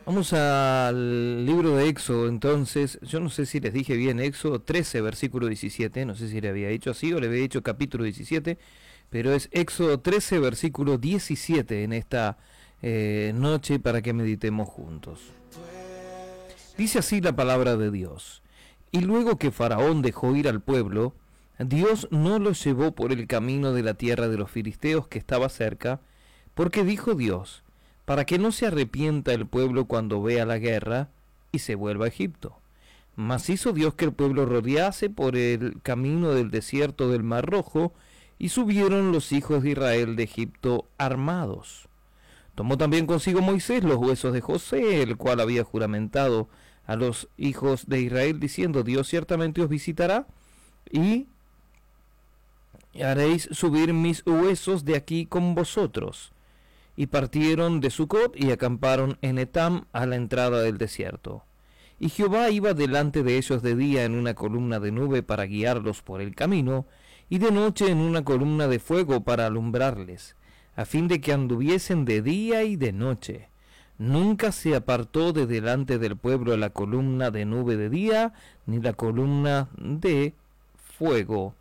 Vamos al libro de Éxodo, entonces. Yo no sé si les dije bien, Éxodo 13, versículo 17. No sé si le había dicho así o le había dicho capítulo 17. Pero es Éxodo 13, versículo 17 en esta noche para que meditemos juntos. Dice así la palabra de Dios. Y luego que Faraón dejó ir al pueblo, Dios no los llevó por el camino de la tierra de los filisteos que estaba cerca, porque dijo Dios, para que no se arrepienta el pueblo cuando vea la guerra y se vuelva a Egipto. Mas hizo Dios que el pueblo rodease por el camino del desierto del Mar Rojo, y subieron los hijos de Israel de Egipto armados. Tomó también consigo Moisés los huesos de José, el cual había juramentado a los hijos de Israel, diciendo, Dios ciertamente os visitará, y haréis subir mis huesos de aquí con vosotros. Y partieron de Sucot y acamparon en Etam a la entrada del desierto. Y Jehová iba delante de ellos de día en una columna de nube para guiarlos por el camino, y de noche en una columna de fuego para alumbrarles, a fin de que anduviesen de día y de noche. Nunca se apartó de delante del pueblo la columna de nube de día, ni la columna de fuego